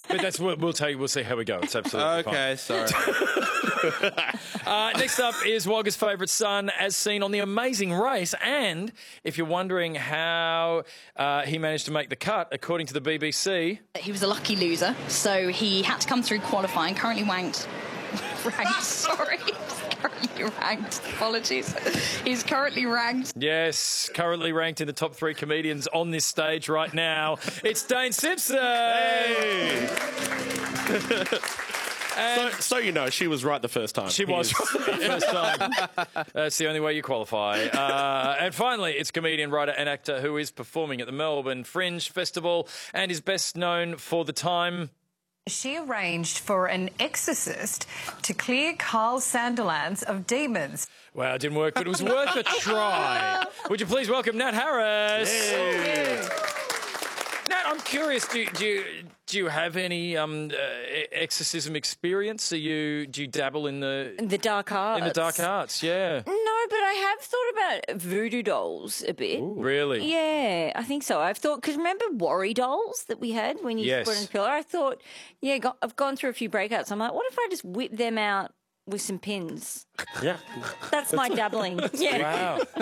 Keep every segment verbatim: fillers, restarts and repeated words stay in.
But that's what we'll tell you. We'll see how we go. It's absolutely okay, fine. sorry. uh, next up is Wagga's favourite son, as seen on The Amazing Race. And if you're wondering how uh, he managed to make the cut, according to the B B C, he was a lucky loser, so he had to come through qualifying. Currently ranked, ranked. Sorry. Currently ranked. Apologies. He's currently ranked. Yes, currently ranked in the top three comedians on this stage right now. It's Dane Simpson. Hey. So, so you know, she was right the first time. She He was is- right the first time. That's the only way you qualify. Uh, and finally, it's comedian, writer and actor who is performing at the Melbourne Fringe Festival and is best known for the time... She arranged for an exorcist to clear Carl Sandilands of demons. Well, it didn't work, but it was worth a try. Would you please welcome Nat Harris? Hey. Nat, I'm curious, do, do, you, do you have any um, uh, exorcism experience? Are you, do you dabble in the... The dark arts. In the dark arts, yeah. No, but I have thought about voodoo dolls a bit. Ooh. Really? Yeah, I think so. I've thought, because remember worry dolls that we had when you Yes. put on the pillow? I thought, yeah, go, I've gone through a few breakouts. I'm like, what if I just whip them out with some pins? Yeah. That's my dabbling. Yeah. Wow.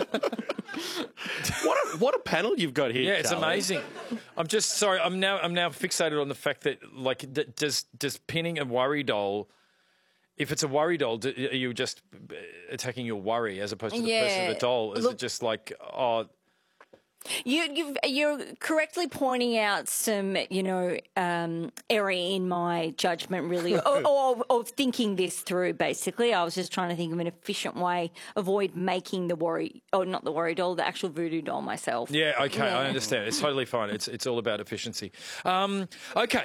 What a, what a panel you've got here, Yeah, it's Charlie. amazing. I'm just sorry. I'm now I'm now fixated on the fact that like d- does does pinning a worry doll. If it's a worry doll, do, are you just attacking your worry as opposed to the person Yeah. of the doll? Is Look- it just like oh? You, you've, you're correctly pointing out some, you know, um, error in my judgment, really, or, or, or thinking this through, basically. I was just trying to think of an efficient way, avoid making the worry, or not the worry doll, the actual voodoo doll myself. Yeah, okay, Yeah. I understand. It's totally fine. It's it's all about efficiency. Um, okay.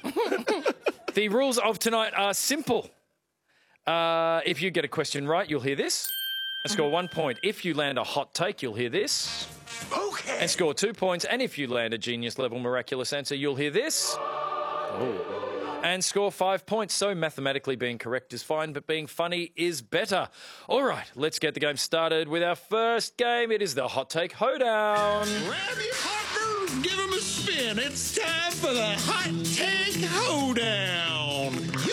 The rules of tonight are simple. Uh, if you get a question right, you'll hear this and score one point. If you land a hot take, you'll hear this. Okay. And score two points. And if you land a genius level miraculous answer, you'll hear this. Oh. And score five points. So mathematically being correct is fine, but being funny is better. All right, let's get the game started with our first game. It is the Hot Take Hoedown. Grab your partner, give him a spin. It's time for the Hot Take Hoedown.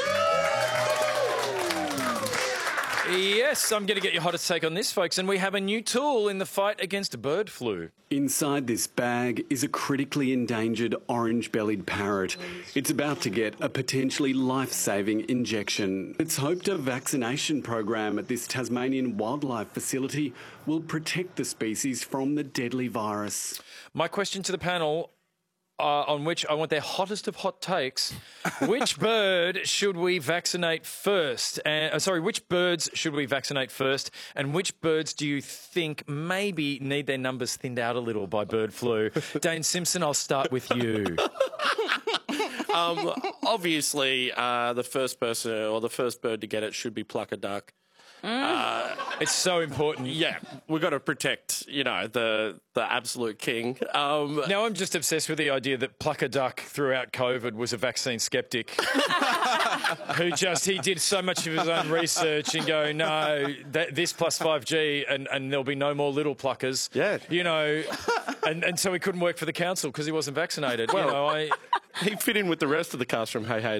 Yes, I'm going to get your hottest take on this, folks. And we have a new tool in the fight against bird flu. Inside this bag is a critically endangered orange-bellied parrot. It's about to get a potentially life-saving injection. It's hoped a vaccination program at this Tasmanian wildlife facility will protect the species from the deadly virus. My question to the panel, uh, on which I want their hottest of hot takes, which bird should we vaccinate first? And, uh, sorry, which birds should we vaccinate first? And which birds do you think maybe need their numbers thinned out a little by bird flu? Dane Simpson, I'll start with you. Um, obviously, uh, the first person or the first bird to get it should be pluck a duck. Uh, It's so important. yeah, we've got to protect, you know, the the absolute king. Um, Now I'm just obsessed with the idea that Pluck a Duck throughout COVID was a vaccine skeptic who just, he did so much of his own research and go, no, that, this plus five G and, and there'll be no more little pluckers. Yeah. You know, and, and so he couldn't work for the council because he wasn't vaccinated. Well- you know, I... he fit in with the rest of the cast from Hey Hey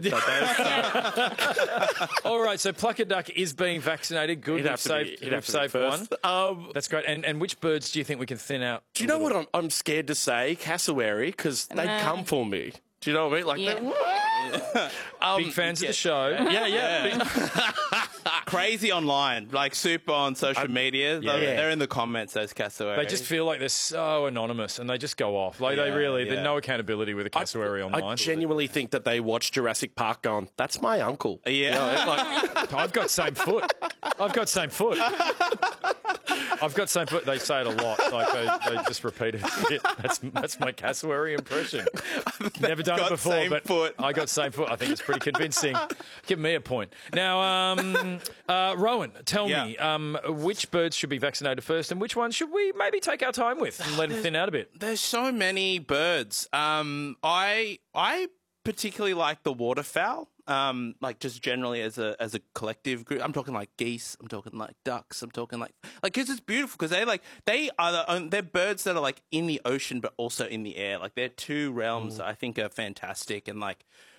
that day. All right, so Pluck a Duck is being vaccinated. Good, He'd we've have to saved, be- he'd we've have to be saved one. first. Um, That's great. And, and which birds do you think we can thin out? do you know what I'm, I'm scared to say? Cassowary, because they No. come for me. Do you know what I mean? Like, Yeah. they're- um, Big fans of the show. yeah, yeah. Crazy online, like super on social media. They're, yeah. they're in the comments, those cassowaries. They just feel like they're so anonymous and they just go off. Like they Yeah, really, yeah. there's no accountability with a cassowary online. I genuinely think that they watch Jurassic Park going, that's my uncle. Yeah. You know, like, I've got same foot. I've got same foot. I've got same foot. They say it a lot. Like they, they just repeat it. That's that's my cassowary impression. Never done it got before, same but foot. I got same foot. I think it's pretty convincing. Give me a point. Now, um, uh, Rowan, tell Yeah. me, um, which birds should be vaccinated first, and which ones should we maybe take our time with and let them thin out a bit? There's so many birds. Um, I I particularly like the waterfowl. Um, like just generally as a as a collective group. I'm talking like geese. I'm talking like ducks. I'm talking like like because it's beautiful because they like they are the on- they're birds that are like in the ocean but also in the air. Like they're two realms that I think are fantastic and like